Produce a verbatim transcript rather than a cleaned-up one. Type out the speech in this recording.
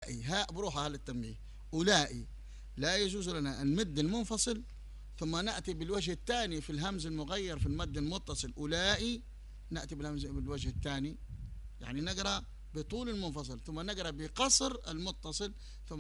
أولئي، هاء بروحها للتنبيه، أولئي لا يجوز لنا المد المنفصل ثم نأتي بالوجه الثاني في الهمز المغير في المد المتصل، أولئي نأتي بالهمز بالوجه الثاني، يعني نقرأ بطول المنفصل ثم نقرأ بقصر المتصل ثم